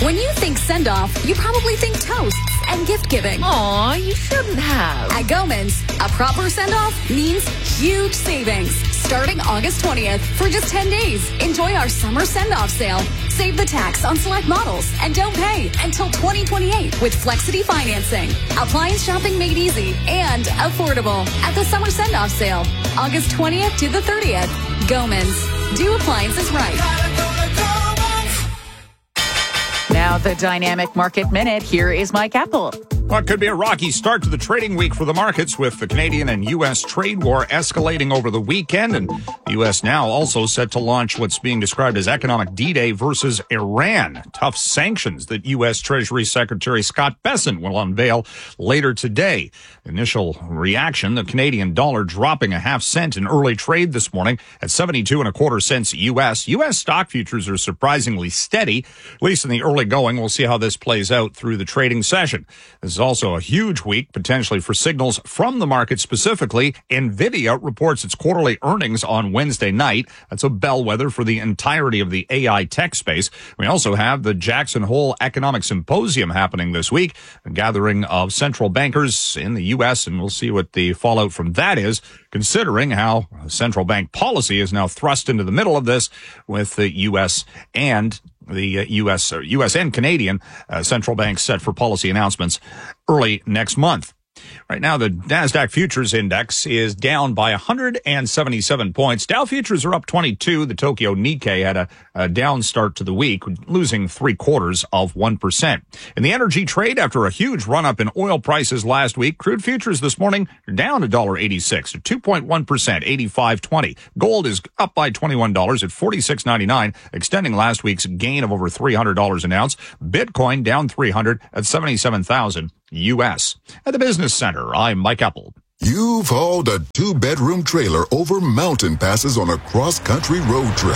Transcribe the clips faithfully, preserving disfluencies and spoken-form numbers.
When you think send-off, you probably think toasts and gift-giving. Aw, you shouldn't have. At Goman's, a proper send-off means huge savings. Starting August twentieth, for just ten days, enjoy our summer send-off sale. Save the tax on select models and don't pay until twenty twenty-eight with Flexity financing. Appliance shopping made easy and affordable at the summer send-off sale, August twentieth to the thirtieth. Goman's. Do appliances right. Now the Dynamic Market Minute. Here is Mike Apple. What could be a rocky start to the trading week for the markets, with the Canadian and U S trade war escalating over the weekend, and the U S now also set to launch what's being described as economic D-Day versus Iran. Tough sanctions that U S Treasury Secretary Scott Bessent will unveil later today. Initial reaction, the Canadian dollar dropping a half cent in early trade this morning at seventy-two and a quarter cents U S. U S stock futures are surprisingly steady, at least in the early going. We'll see how this plays out through the trading session. This is also a huge week, potentially, for signals from the market specifically. NVIDIA reports its quarterly earnings on Wednesday night. That's a bellwether for the entirety of the A I tech space. We also have the Jackson Hole Economic Symposium happening this week, a gathering of central bankers in the U S, and we'll see what the fallout from that is, considering how central bank policy is now thrust into the middle of this with the U S and the uh, U S or U S and Canadian uh, central banks set for policy announcements early next month. Right now, the NASDAQ Futures Index is down by one hundred seventy-seven points. Dow Futures are up twenty-two. The Tokyo Nikkei had a, a down start to the week, losing three quarters of one percent. In the energy trade, after a huge run-up in oil prices last week, crude futures this morning are down one dollar eighty-six, or two point one percent, eighty-five twenty. Gold is up by twenty-one dollars at forty-six ninety-nine, extending last week's gain of over three hundred dollars an ounce. Bitcoin down three hundred at seventy-seven thousand U S. At the Business Center, I'm Mike Apple. You've hauled a two-bedroom trailer over mountain passes on a cross-country road trip.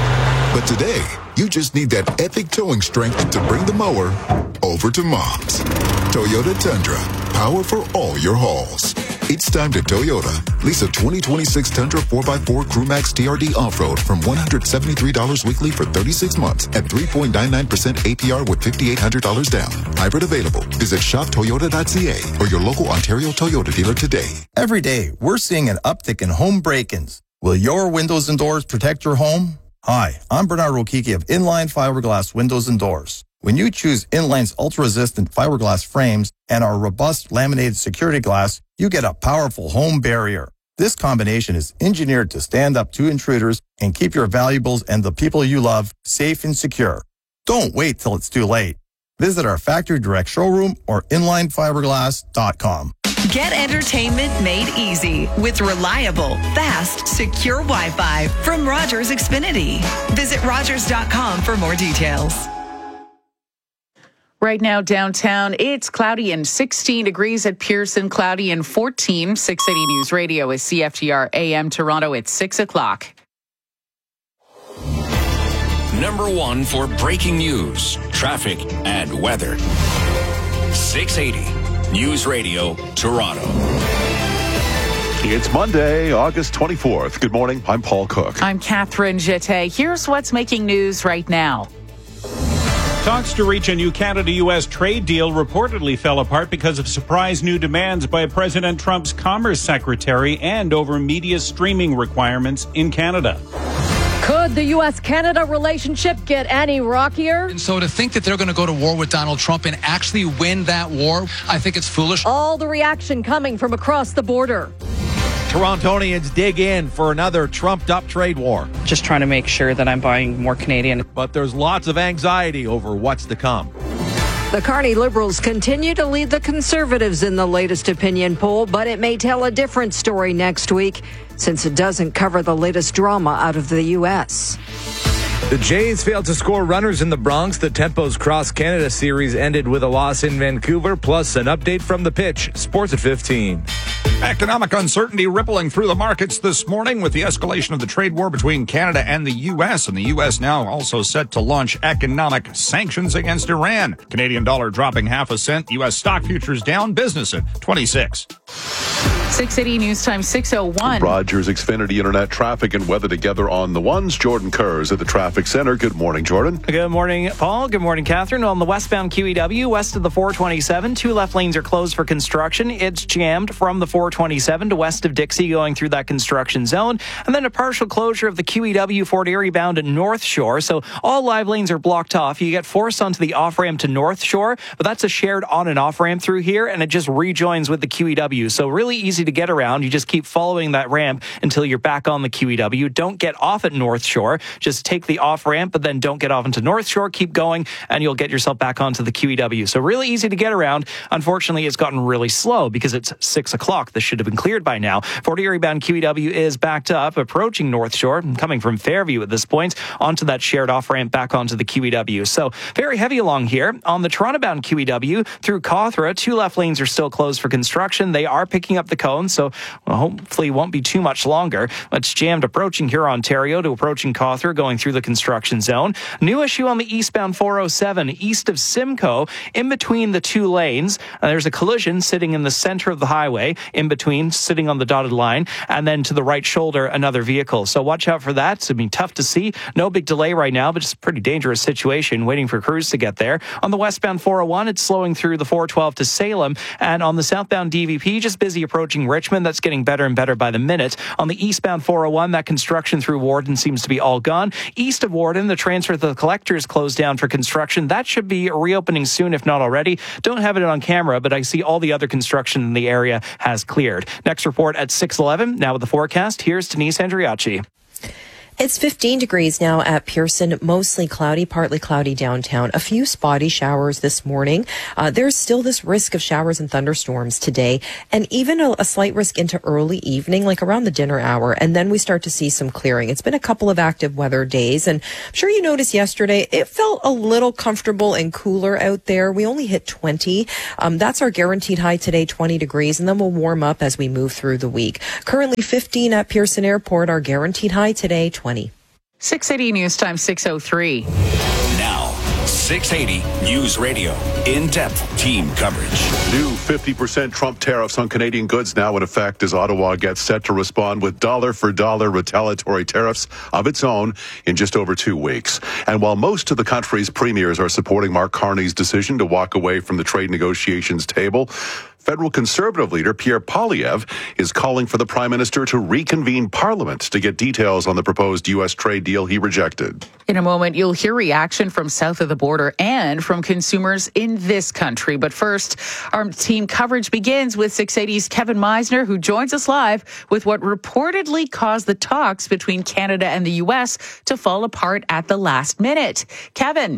But today, you just need that epic towing strength to bring the mower over to Mom's. Toyota Tundra, power for all your hauls. It's time to Toyota. Lease a twenty twenty-six Tundra four by four CrewMax T R D Off-Road from one hundred seventy-three dollars weekly for thirty-six months at three point nine nine percent A P R with five thousand eight hundred dollars down. Hybrid available. Visit shop toyota dot c a or your local Ontario Toyota dealer today. Every day, we're seeing an uptick in home break-ins. Will your windows and doors protect your home? Hi, I'm Bernard Rokiki of Inline Fiberglass Windows and Doors. When you choose Inline's ultra-resistant fiberglass frames and our robust laminated security glass, you get a powerful home barrier. This combination is engineered to stand up to intruders and keep your valuables and the people you love safe and secure. Don't wait till it's too late. Visit our factory direct showroom or inline fiberglass dot com. Get entertainment made easy with reliable, fast, secure Wi-Fi from Rogers Xfinity. Visit rogers dot com for more details. Right now, downtown, it's cloudy and sixteen degrees at Pearson, cloudy and fourteen. six eighty News Radio is C F T R A M Toronto at six o'clock. Number one for breaking news, traffic, and weather. six eighty News Radio, Toronto. It's Monday, August twenty-fourth. Good morning. I'm Paul Cook. I'm Catherine Jette. Here's what's making news right now. Talks to reach a new Canada-U S trade deal reportedly fell apart because of surprise new demands by President Trump's Commerce Secretary and over media streaming requirements in Canada. Could the U S Canada relationship get any rockier? And so to think that they're going to go to war with Donald Trump and actually win that war, I think it's foolish. All the reaction coming from across the border. Torontonians dig in for another trumped-up trade war. Just trying to make sure that I'm buying more Canadian. But there's lots of anxiety over what's to come. The Carney Liberals continue to lead the Conservatives in the latest opinion poll, but it may tell a different story next week since it doesn't cover the latest drama out of the U S. The Jays failed to score runners in the Bronx. The Tempos Cross Canada series ended with a loss in Vancouver, plus an update from the pitch. Sports at fifteen. Economic uncertainty rippling through the markets this morning with the escalation of the trade war between Canada and the U S, and the U S now also set to launch economic sanctions against Iran. Canadian dollar dropping half a cent. U S stock futures down. Business at twenty-six. six eighty News Time, six oh one. Rogers Xfinity Internet traffic and weather together on the ones. Jordan Kurz at the traffic center. Good morning, Jordan. Good morning, Paul. Good morning, Catherine. On the westbound Q E W, west of the four twenty-seven, two left lanes are closed for construction. It's jammed from the four twenty-seven to west of Dixie going through that construction zone. And then a partial closure of the Q E W Fort Erie bound at North Shore. So all live lanes are blocked off. You get forced onto the off-ramp to North Shore, but that's a shared on and off ramp through here, and it just rejoins with the Q E W. So really easy to get around. You just keep following that ramp until you're back on the Q E W. Don't get off at North Shore. Just take the off ramp, but then don't get off into North Shore. Keep going, and you'll get yourself back onto the Q E W. So really easy to get around. Unfortunately, it's gotten really slow because it's six o'clock. This should have been cleared by now. Fort Erie bound Q E W is backed up, approaching North Shore, coming from Fairview at this point, onto that shared off ramp back onto the Q E W. So very heavy along here. On the Toronto bound Q E W through Cawthra, two left lanes are still closed for construction. They are picking up the cones, so well, hopefully won't be too much longer. It's jammed approaching here, Ontario, to approaching Cawthra, going through the construction zone. New issue on the eastbound four oh seven, east of Simcoe, in between the two lanes. Uh, there's a collision sitting in the center of the highway, in between, sitting on the dotted line, and then to the right shoulder, another vehicle. So watch out for that. It's going to be tough to see. No big delay right now, but it's a pretty dangerous situation, waiting for crews to get there. On the westbound four oh one, it's slowing through the four twelve to Salem, and on the southbound D V P, just busy approaching Richmond. That's getting better and better by the minute. On the eastbound four oh one, that construction through Warden seems to be all gone. East of Warden, the transfer to the collector is closed down for construction. That should be reopening soon, if not already. Don't have it on camera, but I see all the other construction in the area has cleared. Next report at six eleven. Now with the forecast, here's Denise Andriacci. It's fifteen degrees now at Pearson, mostly cloudy, partly cloudy downtown. A few spotty showers this morning. Uh, there's still this risk of showers and thunderstorms today, and even a, a slight risk into early evening, like around the dinner hour, and then we start to see some clearing. It's been a couple of active weather days, and I'm sure you noticed yesterday, it felt a little comfortable and cooler out there. We only hit twenty. Um, that's our guaranteed high today, twenty degrees, and then we'll warm up as we move through the week. Currently fifteen at Pearson Airport, our guaranteed high today, twenty. six eighty News Time, six oh three. Now, six eighty News Radio. In-depth team coverage. New fifty percent Trump tariffs on Canadian goods now in effect as Ottawa gets set to respond with dollar-for-dollar retaliatory tariffs of its own in just over two weeks. And while most of the country's premiers are supporting Mark Carney's decision to walk away from the trade negotiations table, Federal Conservative leader Pierre Poilievre is calling for the Prime Minister to reconvene Parliament to get details on the proposed U S trade deal he rejected. In a moment, you'll hear reaction from south of the border and from consumers in this country. But first, our team coverage begins with six eighty's Kevin Meisner, who joins us live with what reportedly caused the talks between Canada and the U S to fall apart at the last minute. Kevin.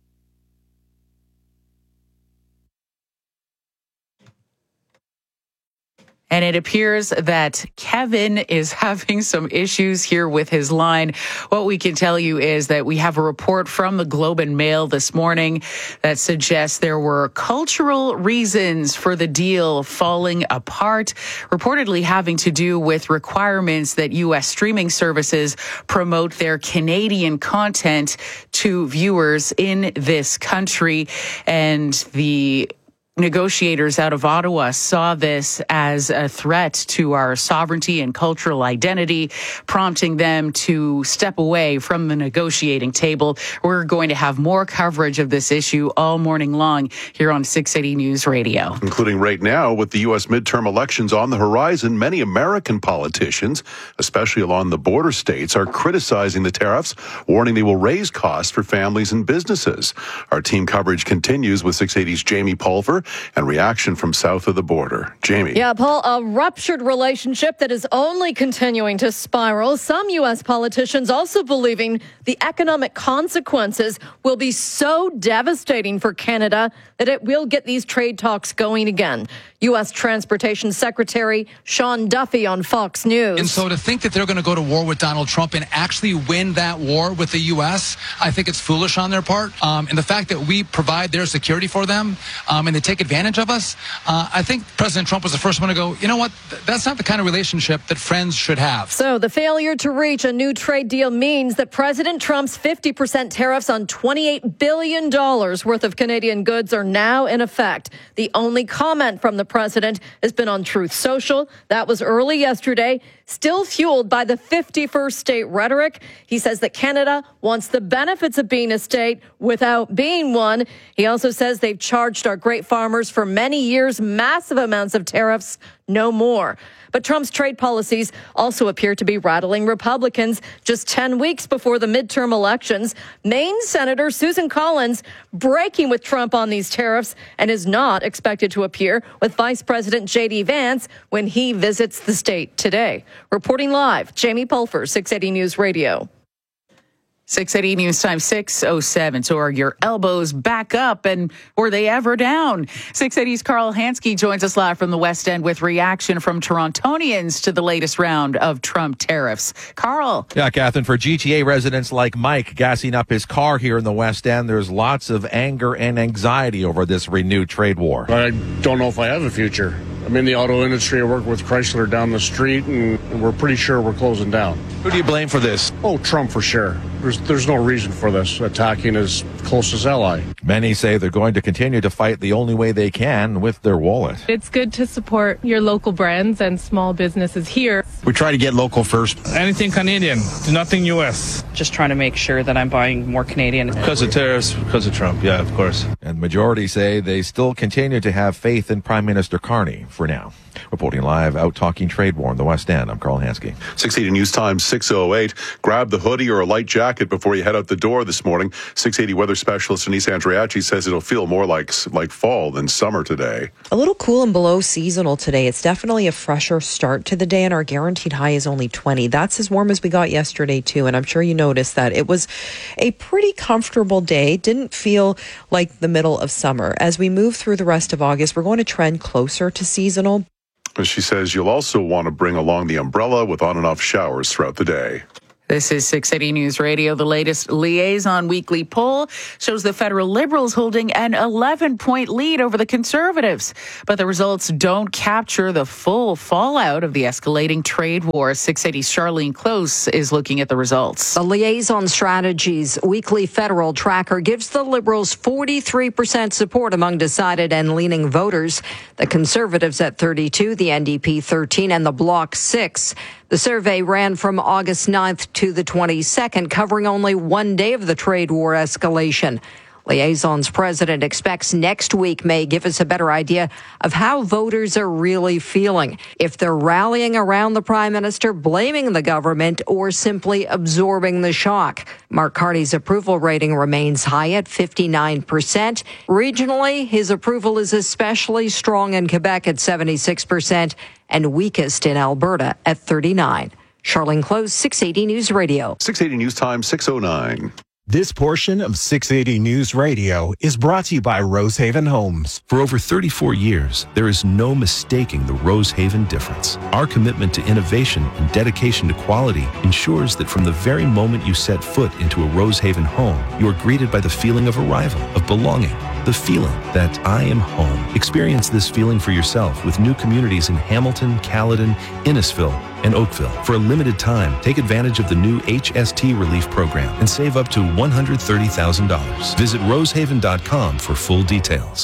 And it appears that Kevin is having some issues here with his line. What we can tell you is that we have a report from the Globe and Mail this morning that suggests there were cultural reasons for the deal falling apart, reportedly having to do with requirements that U S streaming services promote their Canadian content to viewers in this country. And the negotiators out of Ottawa saw this as a threat to our sovereignty and cultural identity, prompting them to step away from the negotiating table. We're going to have more coverage of this issue all morning long here on six eighty News Radio. Including right now with the U S midterm elections on the horizon, many American politicians, especially along the border states, are criticizing the tariffs, warning they will raise costs for families and businesses. Our team coverage continues with six eighty's Jamie Pulver and reaction from south of the border. Jamie. Yeah, Paul, a ruptured relationship that is only continuing to spiral. Some U S politicians also believing the economic consequences will be so devastating for Canada that it will get these trade talks going again. U S Transportation Secretary Sean Duffy on Fox News. And so to think that they're going to go to war with Donald Trump and actually win that war with the U S, I think it's foolish on their part. Um, and the fact that we provide their security for them um, and they take advantage of us, uh, I think President Trump was the first one to go, you know what, Th- that's not the kind of relationship that friends should have. So the failure to reach a new trade deal means that President Trump's fifty percent tariffs on twenty-eight billion dollars worth of Canadian goods are now in effect. The only comment from the president has been on Truth Social. That was early yesterday, still fueled by the fifty-first state rhetoric. He says that Canada wants the benefits of being a state without being one. He also says they've charged our great farmers for many years massive amounts of tariffs, no more. But Trump's trade policies also appear to be rattling Republicans. Just ten weeks before the midterm elections, Maine Senator Susan Collins breaking with Trump on these tariffs and is not expected to appear with Vice President J D Vance when he visits the state today. Reporting live, Jamie Pulfer, six eighty News Radio. six eighty News Time, six oh seven. So are your elbows back up and were they ever down? six eighty's Carl Hansky joins us live from the West End with reaction from Torontonians to the latest round of Trump tariffs. Carl. Yeah, Catherine, for G T A residents like Mike gassing up his car here in the West End, there's lots of anger and anxiety over this renewed trade war. I don't know if I have a future. I'm in the auto industry. I work with Chrysler down the street, and we're pretty sure we're closing down. Who do you blame for this? Oh, Trump for sure. There's there's no reason for this, attacking his closest ally. Many say they're going to continue to fight the only way they can with their wallet. It's good to support your local brands and small businesses here. We try to get local first. Anything Canadian, nothing U S. Just trying to make sure that I'm buying more Canadian. Because of tariffs, because of Trump, yeah, of course. And the majority say they still continue to have faith in Prime Minister Carney for now. Reporting live, out talking trade war in the West End, I'm Carl Hansky. six eighty News Time, six oh eight. Grab the hoodie or a light jacket before you head out the door this morning. six eighty weather specialist Denise Andriachi says it'll feel more like like fall than summer today. A little cool and below seasonal today. It's definitely a fresher start to the day, and our guaranteed high is only twenty. That's as warm as we got yesterday, too, and I'm sure you noticed that. It was a pretty comfortable day. Didn't feel like the middle of summer. As we move through the rest of August, we're going to trend closer to seasonal. She says you'll also want to bring along the umbrella with on and off showers throughout the day. This is six eighty News Radio. The latest Liaison Weekly poll shows the federal Liberals holding an eleven-point lead over the Conservatives. But the results don't capture the full fallout of the escalating trade war. six eighty's Charlene Close is looking at the results. The Liaison Strategies Weekly Federal Tracker gives the Liberals forty-three percent support among decided and leaning voters. The Conservatives at thirty-two, the N D P thirteen, and the Bloc six. The survey ran from August ninth to the twenty-second, covering only one day of the trade war escalation. Liaison's president expects next week may give us a better idea of how voters are really feeling, if they're rallying around the prime minister, blaming the government, or simply absorbing the shock. Mark Carney's approval rating remains high at fifty-nine percent. Regionally, his approval is especially strong in Quebec at seventy-six percent and weakest in Alberta at thirty-nine. Charlene Close, six eighty News Radio. six eighty News Time, six oh nine. This portion of six eighty News Radio is brought to you by Rosehaven Homes. For over thirty-four years, there is no mistaking the Rosehaven difference. Our commitment to innovation and dedication to quality ensures that from the very moment you set foot into a Rosehaven home, you are greeted by the feeling of arrival, of belonging, the feeling that I am home. Experience this feeling for yourself with new communities in Hamilton, Caledon, Innisfil, and Oakville. For a limited time, take advantage of the new H S T Relief Program and save up to one hundred thirty thousand dollars. Visit rosehaven dot com for full details.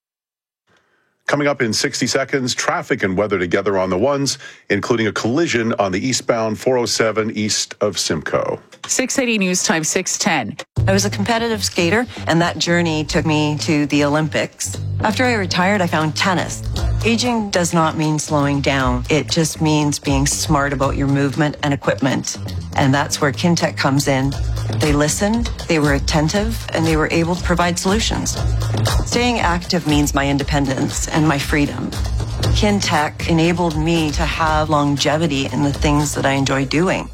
Coming up in sixty seconds, traffic and weather together on the ones, including a collision on the eastbound four oh seven east of Simcoe. six eighty News Time, six ten. I was a competitive skater, and that journey took me to the Olympics. After I retired, I found tennis. Aging does not mean slowing down. It just means being smart about your movement and equipment. And that's where Kintec comes in. They listened, they were attentive, and they were able to provide solutions. Staying active means my independence and my freedom. Kintec enabled me to have longevity in the things that I enjoy doing.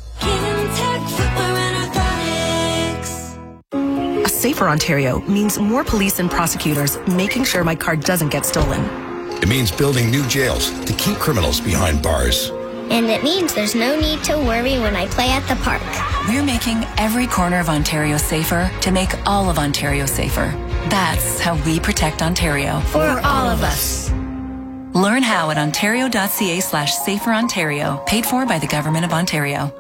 A safer Ontario means more police and prosecutors making sure my car doesn't get stolen. It means building new jails to keep criminals behind bars. And it means there's no need to worry when I play at the park. We're making every corner of Ontario safer to make all of Ontario safer. That's how we protect Ontario. For all of us. Learn how at ontario.ca slash safer Ontario. Paid for by the Government of Ontario.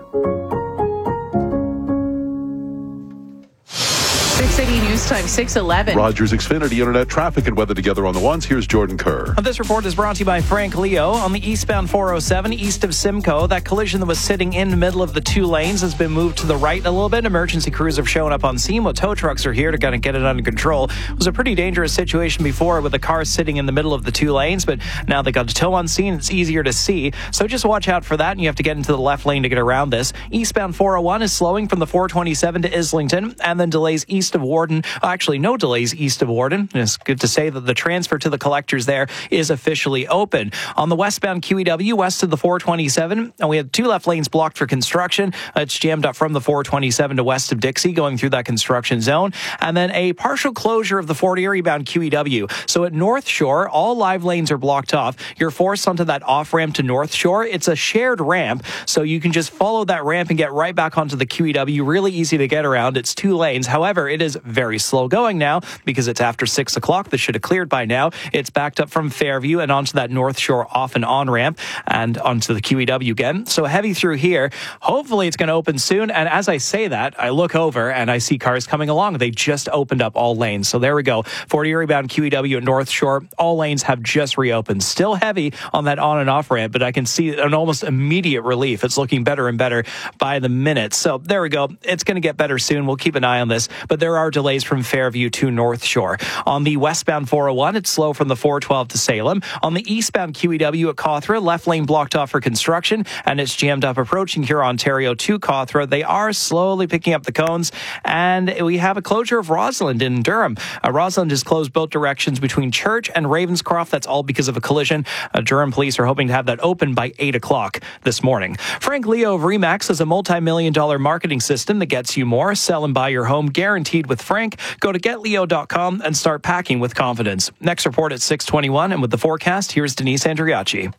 six eighty News Time, six eleven. Rogers Xfinity Internet traffic and weather together on the ones. Here's Jordan Kerr. This report is brought to you by Frank Leo. On the eastbound four oh seven, east of Simcoe, that collision that was sitting in the middle of the two lanes has been moved to the right a little bit. Emergency crews have shown up on scene. Well, tow trucks are here to kind of get it under control. It was a pretty dangerous situation before with the car sitting in the middle of the two lanes, but now they got the tow on scene. It's easier to see. So just watch out for that, and you have to get into the left lane to get around this. Eastbound four oh one is slowing from the four twenty-seven to Islington, and then delays east of Warden. Actually, no delays east of Warden. It's good to say that the transfer to the collectors there is officially open. On the westbound Q E W, west of the four twenty-seven, and we have two left lanes blocked for construction. It's jammed up from the four twenty-seven to west of Dixie, going through that construction zone. And then a partial closure of the Fort Erie bound Q E W. So at North Shore, all live lanes are blocked off. You're forced onto that off-ramp to North Shore. It's a shared ramp, so you can just follow that ramp and get right back onto the Q E W. Really easy to get around. It's two lanes. However, it is very slow going now because it's after six o'clock. This should have cleared by now. It's backed up from Fairview and onto that North Shore off and on ramp and onto the Q E W again. So heavy through here. Hopefully it's going to open soon. And as I say that, I look over and I see cars coming along. They just opened up all lanes. So there we go. Fort Erie bound Q E W at North Shore. All lanes have just reopened. Still heavy on that on and off ramp, but I can see an almost immediate relief. It's looking better and better by the minute. So there we go. It's going to get better soon. We'll keep an eye on this, but there are delays from Fairview to North Shore. On the westbound four oh one, it's slow from the four twelve to Salem. On the eastbound Q E W at Cawthra, left lane blocked off for construction, and it's jammed up approaching here Ontario to Cawthra. They are slowly picking up the cones, and we have a closure of Rossland in Durham. Uh, Rossland is closed both directions between Church and Ravenscroft. That's all because of a collision. Uh, Durham police are hoping to have that open by eight o'clock this morning. Frank Leo of Remax has a multi-million dollar marketing system that gets you more. Sell and buy your home guaranteed with Frank. Go to get leo dot com and start packing with confidence. Next report at six twenty-one, and with the forecast, here's Denise Andriacci.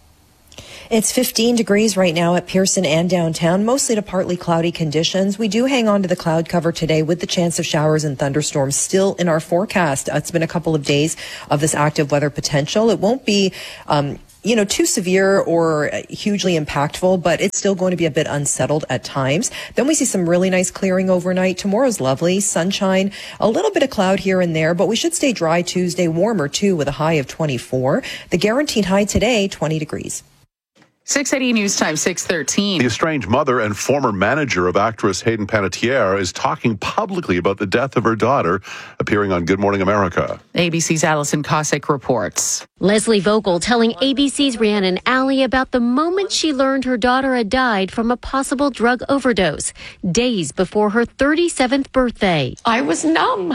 It's fifteen degrees right now at Pearson and downtown, mostly to partly cloudy conditions. We do hang on to the cloud cover today with the chance of showers and thunderstorms still in our forecast. It's been a couple of days of this active weather potential. It won't be um, you know, too severe or hugely impactful, but it's still going to be a bit unsettled at times. Then we see some really nice clearing overnight. Tomorrow's lovely, sunshine, a little bit of cloud here and there, but we should stay dry Tuesday, warmer too, with a high of twenty-four. The guaranteed high today, twenty degrees. six eighty News Time, six thirteen. The estranged mother and former manager of actress Hayden Panettiere is talking publicly about the death of her daughter, appearing on Good Morning America. A B C's Allison Cossack reports. Leslie Vogel telling A B C's Rhiannon Alley about the moment she learned her daughter had died from a possible drug overdose, days before her thirty-seventh birthday. I was numb.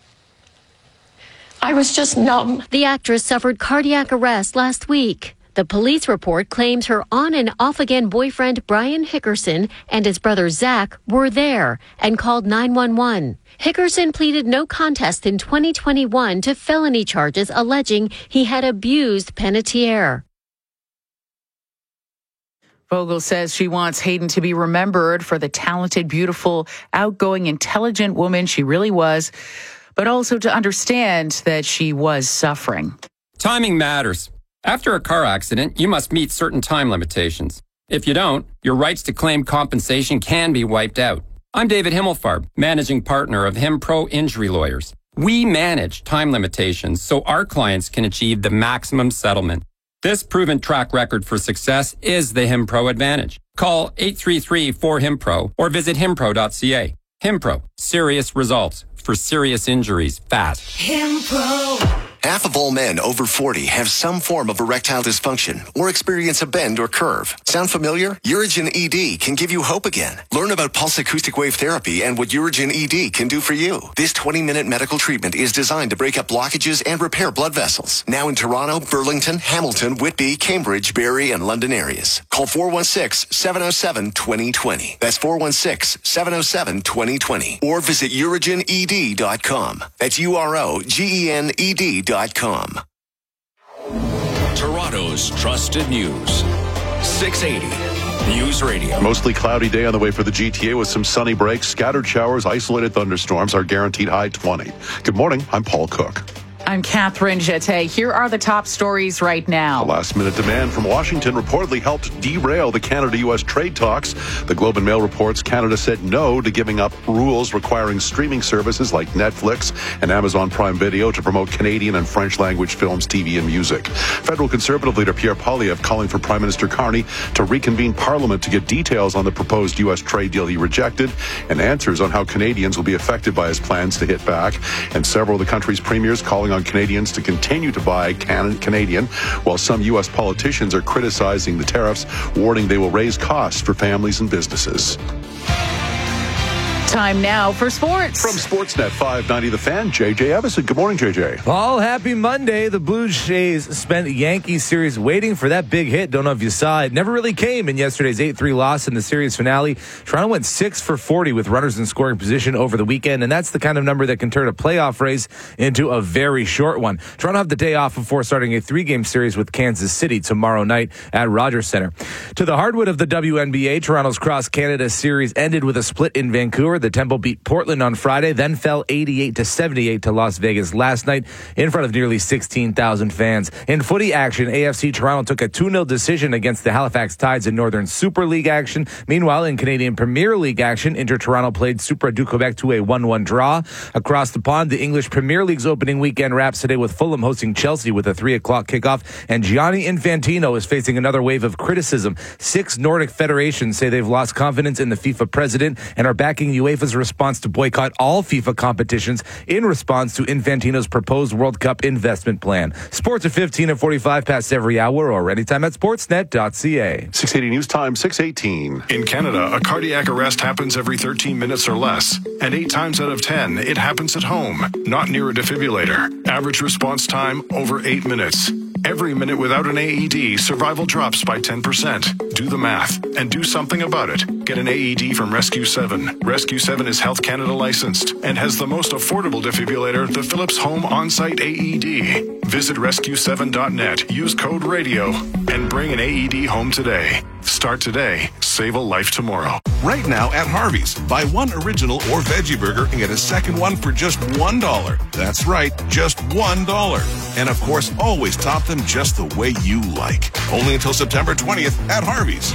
I was just numb. The actress suffered cardiac arrest last week. The police report claims her on and off again boyfriend Brian Hickerson and his brother Zach were there and called nine one one. Hickerson pleaded no contest in twenty twenty-one to felony charges alleging he had abused Panettiere. Vogel says she wants Hayden to be remembered for the talented, beautiful, outgoing, intelligent woman she really was, but also to understand that she was suffering. Timing matters. After a car accident, you must meet certain time limitations. If you don't, your rights to claim compensation can be wiped out. I'm David Himmelfarb, managing partner of HimPro Injury Lawyers. We manage time limitations so our clients can achieve the maximum settlement. This proven track record for success is the HimPro advantage. Call eight three three four HimPro or visit himpro dot c a. HimPro, serious results for serious injuries fast. HimPro. Half of all men over forty have some form of erectile dysfunction or experience a bend or curve. Sound familiar? Urigen E D can give you hope again. Learn about pulse acoustic wave therapy and what Urigen E D can do for you. This twenty-minute medical treatment is designed to break up blockages and repair blood vessels. Now in Toronto, Burlington, Hamilton, Whitby, Cambridge, Barrie, and London areas. Call four one six, seven oh seven, two oh two oh. That's four one six, seven oh seven, two oh two oh. Or visit urigen e d dot com. That's U R O G E N E D dot com. Toronto's trusted news. six eighty News Radio. Mostly cloudy day on the way for the G T A with some sunny breaks, scattered showers, isolated thunderstorms. Our guaranteed high twenty. Good morning. I'm Paul Cook. I'm Catherine Jette. Here are the top stories right now. A last-minute demand from Washington reportedly helped derail the Canada-U S trade talks. The Globe and Mail reports Canada said no to giving up rules requiring streaming services like Netflix and Amazon Prime Video to promote Canadian and French-language films, T V, and music. Federal Conservative leader Pierre Poilievre calling for Prime Minister Carney to reconvene Parliament to get details on the proposed U S trade deal he rejected and answers on how Canadians will be affected by his plans to hit back. And several of the country's premiers calling on Canadians to continue to buy can- Canadian, while some U S politicians are criticizing the tariffs, warning they will raise costs for families and businesses. Time now for sports. From Sportsnet five ninety The Fan, J J Evison. Good morning, J J. Paul, happy Monday. The Blue Jays spent Yankees series waiting for that big hit. Don't know if you saw it. Never really came in yesterday's eight three loss in the series finale. Toronto went six for forty with runners in scoring position over the weekend, and that's the kind of number that can turn a playoff race into a very short one. Toronto have the day off before starting a three-game series with Kansas City tomorrow night at Rogers Centre. To the hardwood of the W N B A, Toronto's Cross Canada series ended with a split in Vancouver. The Temple beat Portland on Friday, then fell eighty-eight to seventy-eight to Las Vegas last night in front of nearly sixteen thousand fans. In footy action, A F C Toronto took a two nil decision against the Halifax Tides in Northern Super League action. Meanwhile, in Canadian Premier League action, Inter Toronto played Supra du Quebec to a one one draw. Across the pond, the English Premier League's opening weekend wraps today with Fulham hosting Chelsea with a three o'clock kickoff. And Gianni Infantino is facing another wave of criticism. Six Nordic federations say they've lost confidence in the FIFA president and are backing UEFA's response to boycott all FIFA competitions in response to Infantino's proposed World Cup investment plan. Sports at fifteen and forty-five past every hour or anytime at sportsnet dot c a. six eighty News Time, six eighteen. In Canada, a cardiac arrest happens every thirteen minutes or less. And eight times out of ten, it happens at home, not near a defibrillator. Average response time, over eight minutes. Every minute without an A E D, survival drops by ten percent. Do the math and do something about it. Get an A E D from Rescue seven. Rescue seven is Health Canada licensed and has the most affordable defibrillator, the Philips Home On-Site A E D. Visit rescue seven dot net, use code RADIO, and bring an A E D home today. Start today, save a life tomorrow. Right now at Harvey's, buy one original or veggie burger and get a second one for just one dollar. That's right, just one dollar. And of course, always top them just the way you like. Only until September twentieth at Harvey's.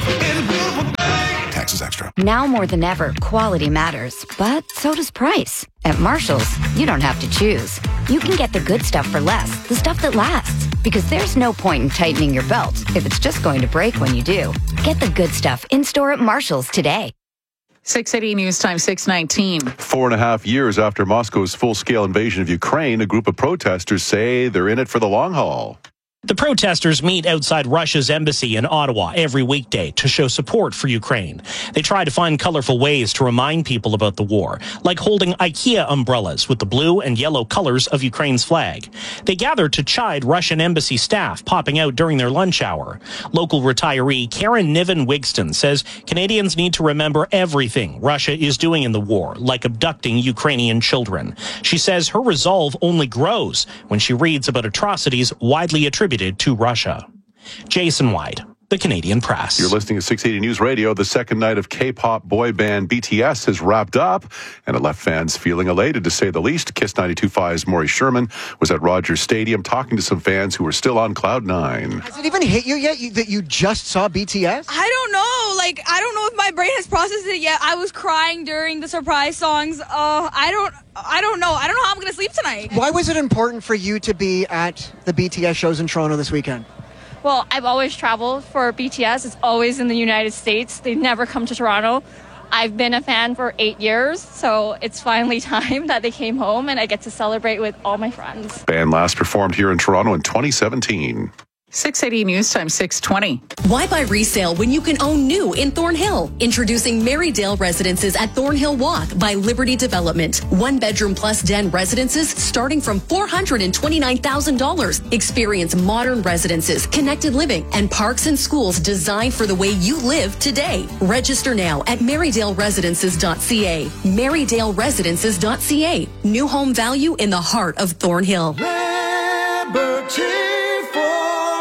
Taxes extra. Now more than ever, quality matters, but so does price. At Marshall's, you don't have to choose. You can get the good stuff for less, the stuff that lasts. Because there's no point in tightening your belt if it's just going to break when you do. Get the good stuff in-store at Marshall's today. six eighty News Time, six nineteen. Four and a half years after Moscow's full-scale invasion of Ukraine, a group of protesters say they're in it for the long haul. The protesters meet outside Russia's embassy in Ottawa every weekday to show support for Ukraine. They try to find colorful ways to remind people about the war, like holding IKEA umbrellas with the blue and yellow colors of Ukraine's flag. They gather to chide Russian embassy staff popping out during their lunch hour. Local retiree Karen Niven Wigston says Canadians need to remember everything Russia is doing in the war, like abducting Ukrainian children. She says her resolve only grows when she reads about atrocities widely attributed to Russia. Jason White, The Canadian Press. You're listening to six eighty News Radio. The second night of K-pop boy band B T S has wrapped up, and it left fans feeling elated, to say the least. Kiss ninety-two point five's Maury Sherman was at Rogers Stadium talking to some fans who were still on cloud nine. Has it even hit you yet you, that you just saw B T S? I don't know. Like, I don't know if my brain has processed it yet. I was crying during the surprise songs. Uh, I don't... I don't know. I don't know how I'm going to sleep tonight. Why was it important for you to be at the B T S shows in Toronto this weekend? Well, I've always traveled for B T S. It's always in the United States. They never come to Toronto. I've been a fan for eight years, so it's finally time that they came home and I get to celebrate with all my friends. Band last performed here in Toronto in twenty seventeen. six eighty News Time, six twenty. Why buy resale when you can own new in Thornhill? Introducing Marydale Residences at Thornhill Walk by Liberty Development. One bedroom plus den residences starting from four hundred twenty-nine thousand dollars. Experience modern residences, connected living, and parks and schools designed for the way you live today. Register now at marydale residences dot c a. marydale residences dot c a. New home value in the heart of Thornhill. Liberty.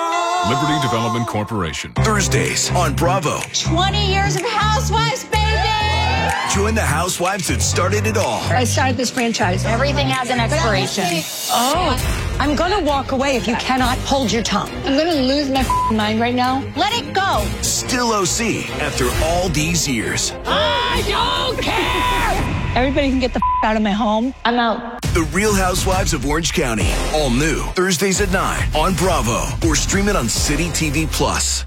Liberty Development Corporation. Thursdays on Bravo. twenty years of Housewives, baby! Join the housewives that started it all. I started this franchise. Everything has an expiration. Oh, I'm gonna walk away if you cannot hold your tongue. I'm gonna lose my mind right now. Let it go. Still O C after all these years. I don't care! Everybody can get the out of my home. I'm out. The Real Housewives of Orange County. All new. Thursdays at nine on Bravo. Or stream it on City T V Plus.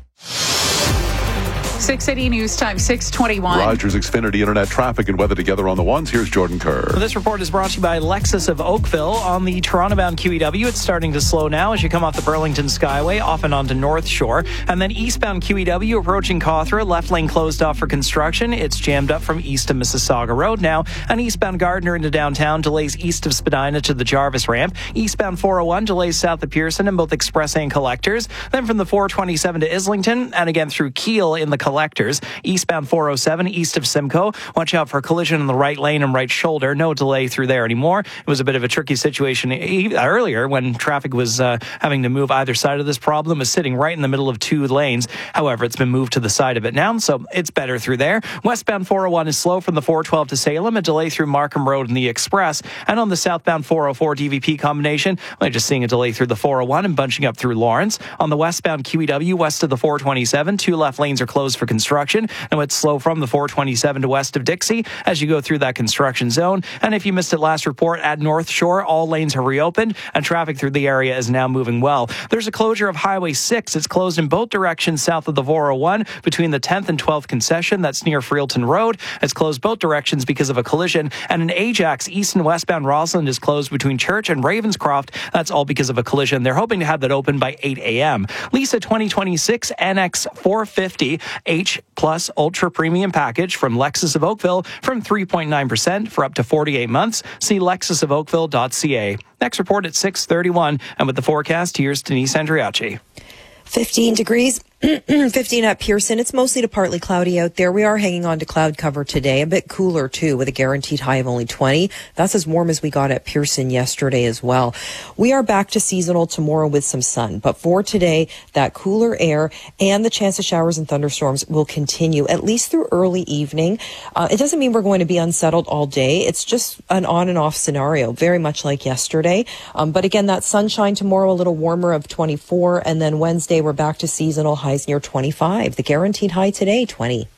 six eighty News Time, six twenty-one. Rogers Xfinity Internet traffic and weather together on the ones. Here's Jordan Kerr. This report is brought to you by Lexus of Oakville. On the Toronto-bound Q E W, it's starting to slow now as you come off the Burlington Skyway, off and onto North Shore. And then eastbound Q E W approaching Cawthra, left lane closed off for construction. It's jammed up from east of Mississauga Road now. And eastbound Gardner into downtown, delays east of Spadina to the Jarvis ramp. Eastbound four oh one, delays south of Pearson in both Express and Collectors. Then from the four twenty-seven to Islington, and again through Kiel in the Collectors. Eastbound four oh seven, east of Simcoe. Watch out for a collision in the right lane and right shoulder. No delay through there anymore. It was a bit of a tricky situation earlier when traffic was uh, having to move either side of this problem. It was sitting right in the middle of two lanes. However, it's been moved to the side of it now, so it's better through there. Westbound four oh one is slow from the four twelve to Salem. A delay through Markham Road and the Express. And on the southbound four oh four D V P combination, we're just seeing a delay through the four oh one and bunching up through Lawrence. On the westbound Q E W, west of the four twenty-seven, two left lanes are closed for construction. Now it's slow from the four twenty-seven to west of Dixie as you go through that construction zone. And if you missed it last report, at North Shore, all lanes have reopened and traffic through the area is now moving well. There's a closure of Highway six. It's closed in both directions south of the four oh one between the tenth and twelfth concession. That's near Freelton Road. It's closed both directions because of a collision. And in Ajax, east and westbound Rossland is closed between Church and Ravenscroft. That's all because of a collision. They're hoping to have that open by eight a.m. Lisa twenty twenty-six N X four fifty H Plus Ultra Premium Package from Lexus of Oakville from three point nine percent for up to forty-eight months. See lexus of oakville dot c a. Next report at six thirty-one. And with the forecast, here's Denise Andriachi. fifteen degrees. fifteen at Pearson. It's mostly to partly cloudy out there. We are hanging on to cloud cover today. A bit cooler, too, with a guaranteed high of only twenty. That's as warm as we got at Pearson yesterday as well. We are back to seasonal tomorrow with some sun. But for today, that cooler air and the chance of showers and thunderstorms will continue, at least through early evening. Uh, it doesn't mean we're going to be unsettled all day. It's just an on and off scenario, very much like yesterday. Um, but again, that sunshine tomorrow, a little warmer of twenty-four. And then Wednesday, we're back to seasonal highs near twenty-five. The guaranteed high today, twenty.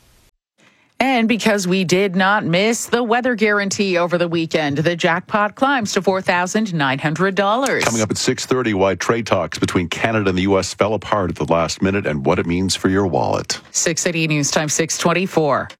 And because we did not miss the weather guarantee over the weekend, the jackpot climbs to four thousand nine hundred dollars. Coming up at six thirty, why trade talks between Canada and the U S fell apart at the last minute and what it means for your wallet. six eighty News Time, six twenty-four.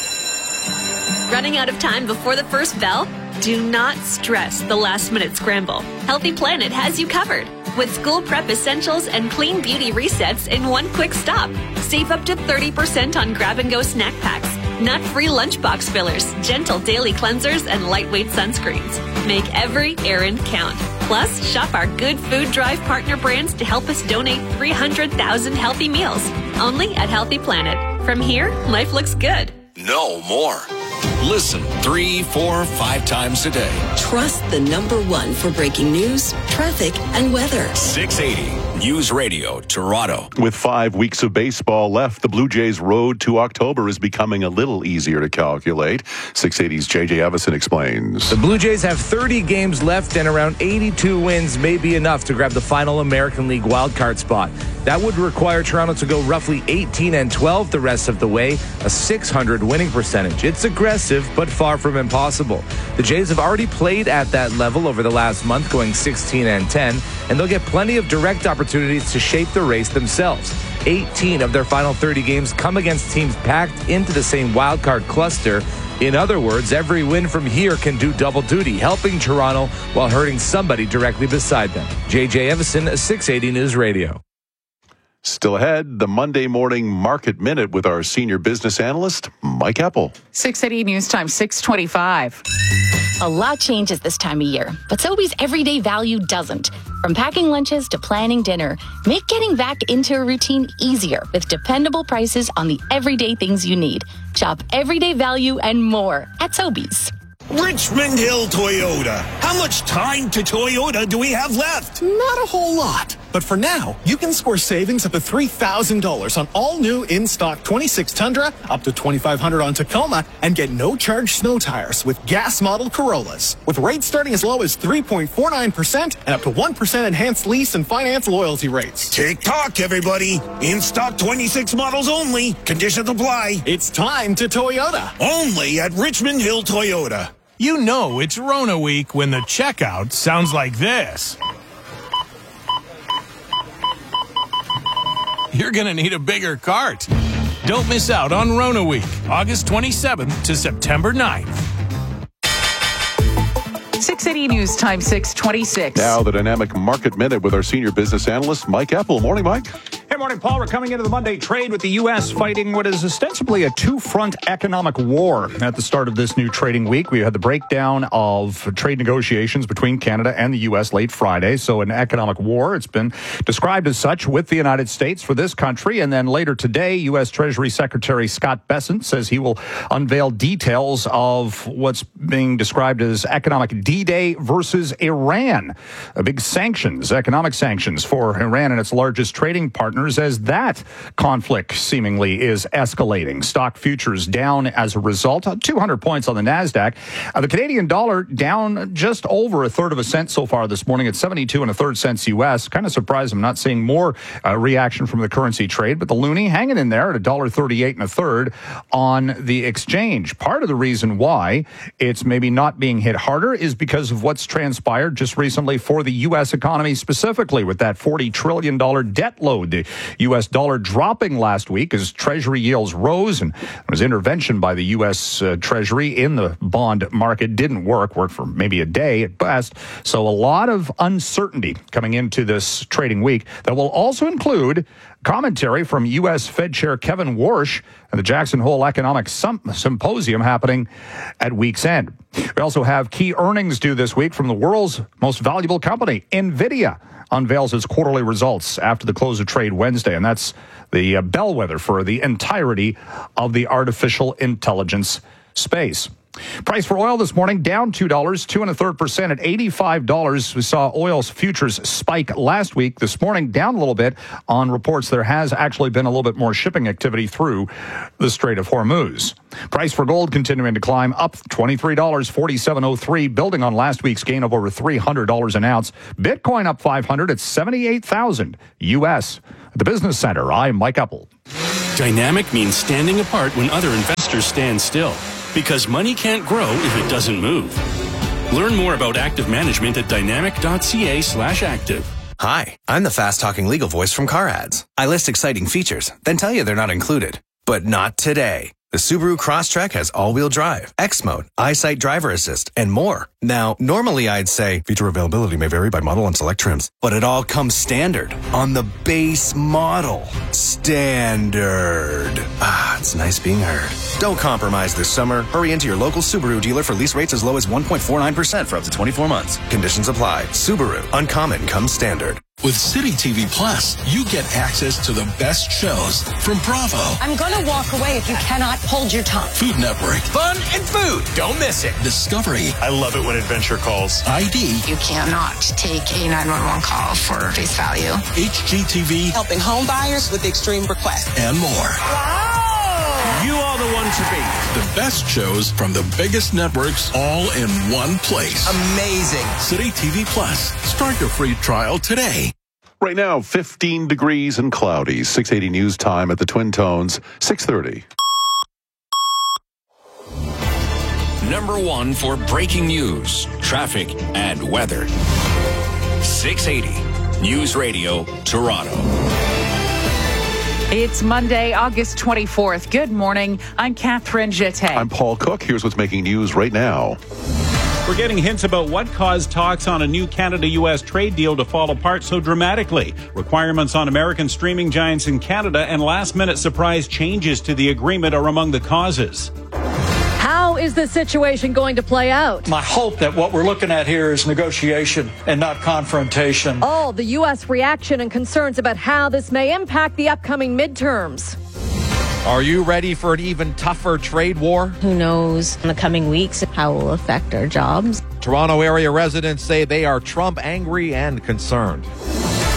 Running out of time before the first bell? Do not stress the last minute scramble. Healthy Planet has you covered with school prep essentials and clean beauty resets in one quick stop. Save up to thirty percent on grab-and-go snack packs, nut-free lunchbox fillers, gentle daily cleansers, and lightweight sunscreens. Make every errand count. Plus, shop our Good Food Drive partner brands to help us donate three hundred thousand healthy meals. Only at Healthy Planet. From here, life looks good. No more. Listen three, four, five times a day. Trust the number one for breaking news, traffic, and weather. six eighty News Radio, Toronto. With five weeks of baseball left, the Blue Jays' road to October is becoming a little easier to calculate. six eighty's J J Evison explains. The Blue Jays have thirty games left, and around eighty-two wins may be enough to grab the final American League wildcard spot. That would require Toronto to go roughly eighteen and twelve the rest of the way, a six hundred winning percentage. It's aggressive, but far from impossible. The Jays have already played at that level over the last month, going sixteen and ten, and they'll get plenty of direct opportunities to shape the race themselves. eighteen of their final thirty games come against teams packed into the same wildcard cluster. In other words, every win from here can do double duty, helping Toronto while hurting somebody directly beside them. J J Evison, six eighty News Radio. Still ahead, the Monday morning market minute with our senior business analyst, Mike Apple. six eighty News Time, six twenty-five. A lot changes this time of year, but Sobeys everyday value doesn't. From packing lunches to planning dinner, make getting back into a routine easier with dependable prices on the everyday things you need. Shop everyday value and more at Sobeys. Richmond Hill Toyota. How much time to Toyota do we have left? Not a whole lot. But for now, you can score savings up to three thousand dollars on all new in-stock twenty-six Tundra, up to twenty-five hundred dollars on Tacoma, and get no-charge snow tires with gas model Corollas. With rates starting as low as three point four nine percent and up to one percent enhanced lease and finance loyalty rates. Tick-tock, everybody. In-stock twenty-six models only. Conditions apply. It's time to Toyota. Only at Richmond Hill Toyota. You know it's Rona week when the checkout sounds like this. You're going to need a bigger cart. Don't miss out on Rona Week, August twenty-seventh to September ninth. six eighty News Time, six twenty-six. Now the Dynamic Market Minute with our senior business analyst, Mike Apple. Morning, Mike. Hey, morning, Paul. We're coming into the Monday trade with the U S fighting what is ostensibly a two-front economic war. At the start of this new trading week, we had the breakdown of trade negotiations between Canada and the U S late Friday. So an economic war. It's been described as such with the United States for this country. And then later today, U S Treasury Secretary Scott Bessent says he will unveil details of what's being described as economic D-Day versus Iran. A big sanctions, economic sanctions for Iran and its largest trading partners as that conflict seemingly is escalating. Stock futures down as a result, two hundred points on the NASDAQ. Uh, the Canadian dollar down just over a third of a cent so far this morning at seventy-two and a third cents U S. Kind of surprised I'm not seeing more uh, reaction from the currency trade, but the loonie hanging in there at one dollar thirty-eight and a third on the exchange. Part of the reason why it's maybe not being hit harder is because of what's transpired just recently for the U S economy specifically with that forty trillion dollars debt load. The U S dollar dropping last week as Treasury yields rose, and there was intervention by the U S uh, Treasury in the bond market. Didn't work, worked for maybe a day at best. So a lot of uncertainty coming into this trading week that will also include commentary from U S Fed Chair Kevin Warsh and the Jackson Hole Economic Symposium happening at week's end. We also have key earnings due this week from the world's most valuable company, NVIDIA. Unveils its quarterly results after the close of trade Wednesday, and that's the uh, bellwether for the entirety of the artificial intelligence space. Price for oil this morning down two dollars, two and a third percent at eighty-five dollars. We saw oil's futures spike last week. This morning down a little bit on reports there has actually been a little bit more shipping activity through the Strait of Hormuz. Price for gold continuing to climb up twenty-three dollars, forty-seven oh three, building on last week's gain of over three hundred dollars an ounce. Bitcoin up five hundred at seventy-eight thousand U S. At the Business Center, I'm Mike Apple. Dynamic means standing apart when other investors stand still. Because money can't grow if it doesn't move. Learn more about active management at dynamic.ca slash active. Hi, I'm the fast-talking legal voice from Car Ads. I list exciting features, then tell you they're not included. But not today. The Subaru Crosstrek has all-wheel drive, X-Mode, EyeSight Driver Assist, and more. Now, normally I'd say feature availability may vary by model and select trims, but it all comes standard on the base model. Standard. Ah, it's nice being heard. Don't compromise this summer. Hurry into your local Subaru dealer for lease rates as low as one point four nine percent for up to twenty-four months. Conditions apply. Subaru. Uncommon comes standard. With City T V Plus, you get access to the best shows from Bravo, I'm gonna walk away if you cannot hold your tongue. Food Network, Fun and food. Don't miss it. Discovery. I love it when adventure calls. I D. You cannot take a nine one one call for face value. H G T V. Helping home buyers with extreme requests. And more. Wow. You are the one to beat. The best shows from the biggest networks all in one place. Amazing. City T V Plus. Start your free trial today. Right now, fifteen degrees and cloudy. six eighty News Time at the Twin Tones, six thirty. Number one for breaking news, traffic, and weather. six eighty News Radio, Toronto. It's Monday, August twenty-fourth. Good morning. I'm Catherine Jette. I'm Paul Cook. Here's what's making news right now. We're getting hints about what caused talks on a new Canada-U S trade deal to fall apart so dramatically. Requirements on American streaming giants in Canada and last-minute surprise changes to the agreement are among the causes. How is this situation going to play out? I hope that what we're looking at here is negotiation and not confrontation. Oh, the U S reaction and concerns about how this may impact the upcoming midterms. Are you ready for an even tougher trade war? Who knows in the coming weeks how it will affect our jobs. Toronto area residents say they are Trump angry and concerned.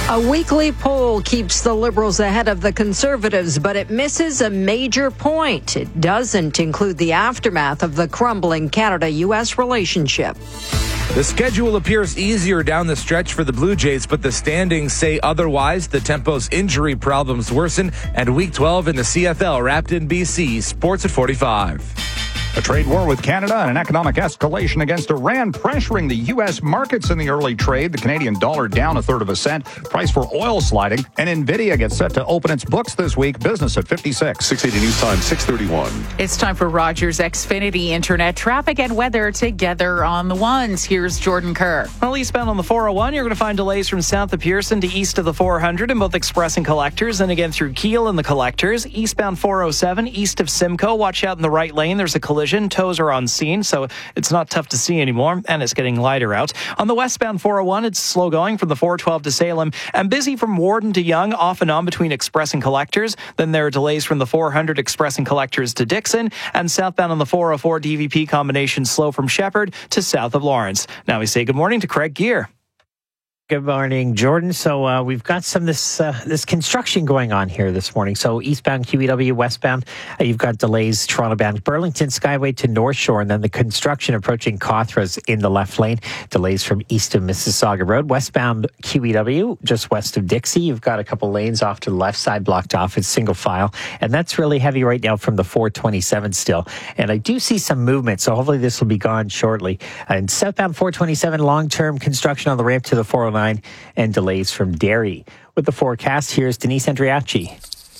A weekly poll keeps the Liberals ahead of the Conservatives, but it misses a major point. It doesn't include the aftermath of the crumbling Canada-U S relationship. The schedule appears easier down the stretch for the Blue Jays, but the standings say otherwise. The Tempo's injury problems worsen, and Week twelve in the C F L wrapped in B C. Sports at forty-five. A trade war with Canada and an economic escalation against Iran pressuring the U S markets in the early trade. The Canadian dollar down a third of a cent. Price for oil sliding. And NVIDIA gets set to open its books this week. Business at fifty-six. six eighty News Time, six thirty-one. It's time for Rogers Xfinity Internet traffic and weather together on the ones. Here's Jordan Kerr. Well, eastbound on the four oh one, you're going to find delays from south of Pearson to east of the four hundred in both Express and Collectors. And again through Kiel and the Collectors. Eastbound four oh seven, east of Simcoe. Watch out in the right lane. There's a collision. Tows are on scene, so it's not tough to see anymore, and it's getting lighter out. On the westbound four oh one, it's slow going from the four twelve to Salem, and busy from Warden to Yonge, off and on between Express and Collectors. Then there are delays from the four hundred Express and Collectors to Dixon, and southbound on the four oh four D V P combination slow from Shepherd to south of Lawrence. Now we say good morning to Craig Gear. Good morning, Jordan. So uh, we've got some of this uh, this construction going on here this morning. So eastbound Q E W, westbound, uh, you've got delays Toronto-bound Burlington Skyway to North Shore, and then the construction approaching Cothras in the left lane. Delays from east of Mississauga Road. Westbound Q E W, just west of Dixie, you've got a couple lanes off to the left side blocked off. It's single file, and that's really heavy right now from the four twenty-seven still. And I do see some movement, so hopefully this will be gone shortly. And southbound four twenty-seven, long-term construction on the ramp to the four oh nine. And delays from Derry. With the forecast, here's Denise Andriachi.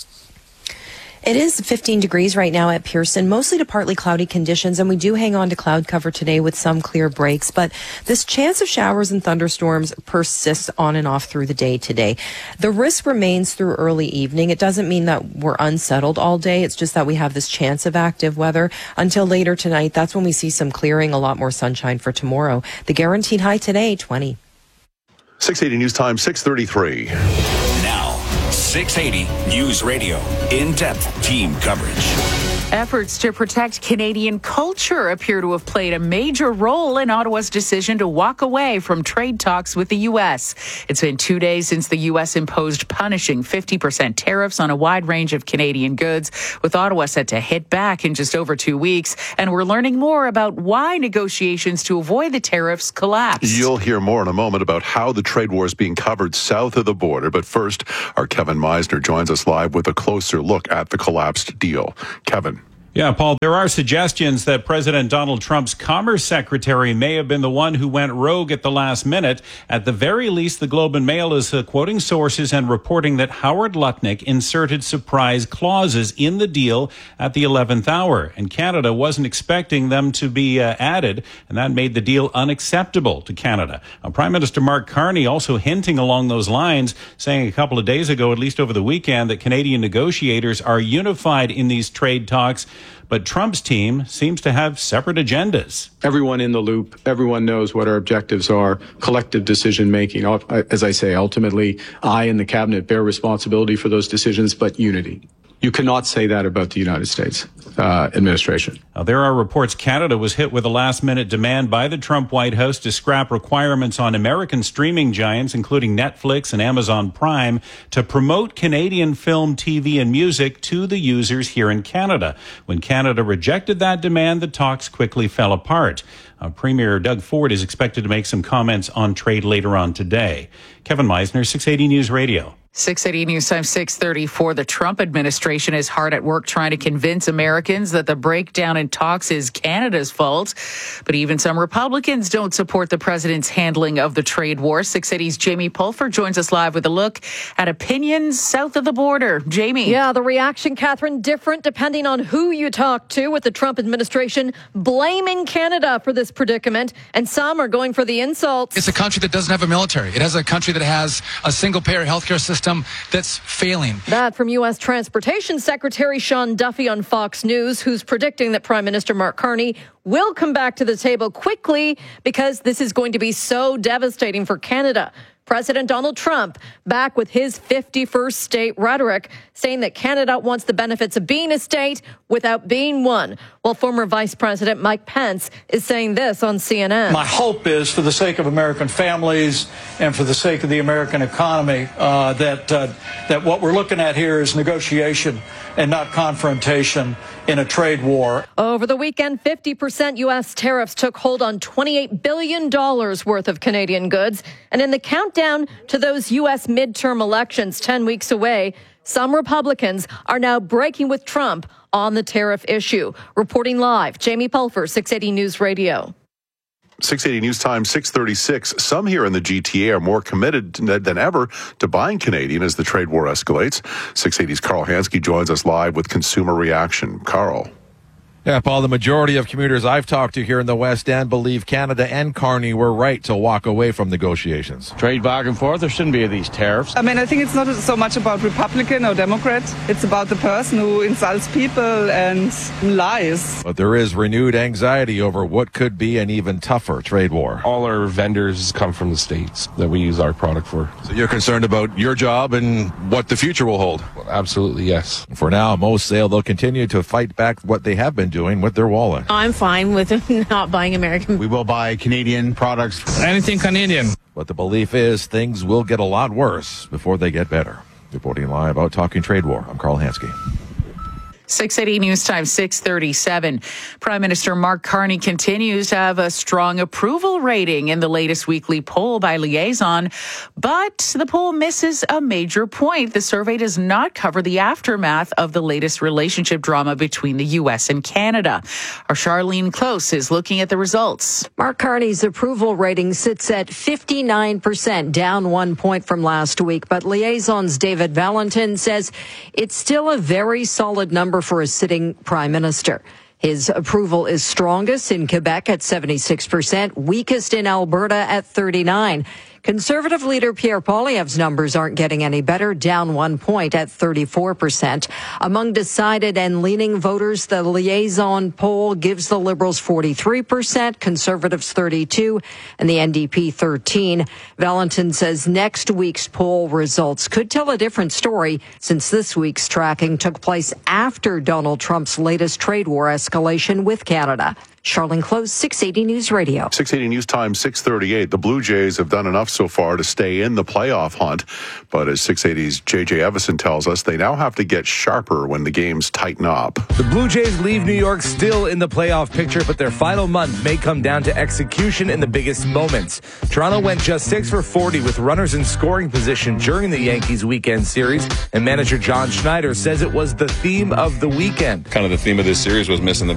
It is fifteen degrees right now at Pearson, mostly to partly cloudy conditions, and we do hang on to cloud cover today with some clear breaks, but this chance of showers and thunderstorms persists on and off through the day today. The risk remains through early evening. It doesn't mean that we're unsettled all day. It's just that we have this chance of active weather until later tonight. That's when we see some clearing, a lot more sunshine for tomorrow. The guaranteed high today, twenty. six eighty News Time, six thirty-three. Now, six eighty News Radio. In-depth team coverage. Efforts to protect Canadian culture appear to have played a major role in Ottawa's decision to walk away from trade talks with the U S. It's been two days since the U S imposed punishing fifty percent tariffs on a wide range of Canadian goods, with Ottawa set to hit back in just over two weeks. And we're learning more about why negotiations to avoid the tariffs collapsed. You'll hear more in a moment about how the trade war is being covered south of the border. But first, our Kevin Meisner joins us live with a closer look at the collapsed deal. Kevin. Yeah, Paul, there are suggestions that President Donald Trump's Commerce Secretary may have been the one who went rogue at the last minute. At the very least, the Globe and Mail is uh, quoting sources and reporting that Howard Lutnick inserted surprise clauses in the deal at the eleventh hour, and Canada wasn't expecting them to be uh, added, and that made the deal unacceptable to Canada. Now, Prime Minister Mark Carney also hinting along those lines, saying a couple of days ago, at least over the weekend, that Canadian negotiators are unified in these trade talks. But Trump's team seems to have separate agendas. Everyone in the loop, everyone knows what our objectives are, collective decision making. As I say, ultimately, I and the cabinet bear responsibility for those decisions, but unity. You cannot say that about the United States uh, administration. Now, there are reports Canada was hit with a last-minute demand by the Trump White House to scrap requirements on American streaming giants, including Netflix and Amazon Prime, to promote Canadian film, T V, and music to the users here in Canada. When Canada rejected that demand, the talks quickly fell apart. Uh, Premier Doug Ford is expected to make some comments on trade later on today. Kevin Meisner, six eighty News Radio. six eighty News Time, six thirty-four. The Trump administration is hard at work trying to convince Americans that the breakdown in talks is Canada's fault. But even some Republicans don't support the president's handling of the trade war. six eighty's Jamie Pulford joins us live with a look at opinions south of the border. Jamie. Yeah, the reaction, Catherine, different depending on who you talk to, with the Trump administration blaming Canada for this predicament, and some are going for the insults. It's a country that doesn't have a military. It has a country that has a single-payer healthcare system that's failing. That from U S Transportation Secretary Sean Duffy on Fox News, who's predicting that Prime Minister Mark Carney will come back to the table quickly because this is going to be so devastating for Canada. President Donald Trump back with his fifty-first state rhetoric, saying that Canada wants the benefits of being a state without being one. While former Vice President Mike Pence is saying this on C N N. My hope is, for the sake of American families and for the sake of the American economy, uh, that uh, that what we're looking at here is negotiation and not confrontation in a trade war. Over the weekend, fifty percent U S tariffs took hold on twenty-eight billion dollars worth of Canadian goods. And in the countdown to those U S midterm elections ten weeks away, some Republicans are now breaking with Trump on the tariff issue. Reporting live, Jamie Pulfer, six eighty News Radio. six eighty News Time, six thirty-six. Some here in the G T A are more committed than ever to buying Canadian as the trade war escalates. six eighty's Carl Hansky joins us live with consumer reaction. Carl. Yeah, Paul, the majority of commuters I've talked to here in the West End believe Canada and Carney were right to walk away from negotiations. Trade back and forth, there shouldn't be these tariffs. I mean, I think it's not so much about Republican or Democrat. It's about the person who insults people and lies. But there is renewed anxiety over what could be an even tougher trade war. All our vendors come from the States that we use our product for. So you're concerned about your job and what the future will hold? Well, absolutely, yes. For now, most say they'll continue to fight back what they have been doing. doing with their wallet. I'm fine with not buying American. We will buy Canadian products. Anything Canadian. But the belief is things will get a lot worse before they get better. Reporting live out Talking Trade War, I'm Carl Hansky. six eighty News Time, six thirty-seven. Prime Minister Mark Carney continues to have a strong approval rating in the latest weekly poll by Liaison, but the poll misses a major point. The survey does not cover the aftermath of the latest relationship drama between the U S and Canada. Our Charlene Close is looking at the results. Mark Carney's approval rating sits at fifty-nine percent, down one point from last week, but Liaison's David Valentin says it's still a very solid number for a sitting prime minister. His approval is strongest in Quebec at seventy-six percent, weakest in Alberta at thirty-nine. Conservative leader Pierre Poilievre's numbers aren't getting any better, down one point at thirty-four percent. Among decided and leaning voters, the Liaison poll gives the Liberals forty-three percent, Conservatives thirty-two, and the N D P thirteen. Valentin says next week's poll results could tell a different story, since this week's tracking took place after Donald Trump's latest trade war escalation with Canada. Charlene Close, six eighty News Radio. six eighty News Time, six thirty-eight. The Blue Jays have done enough so far to stay in the playoff hunt. But as six eighty's J J Evison tells us, they now have to get sharper when the games tighten up. The Blue Jays leave New York still in the playoff picture, but their final month may come down to execution in the biggest moments. Toronto went just six for forty with runners in scoring position during the Yankees weekend series, and manager John Schneider says it was the theme of the weekend. Kind of the theme of this series was missing the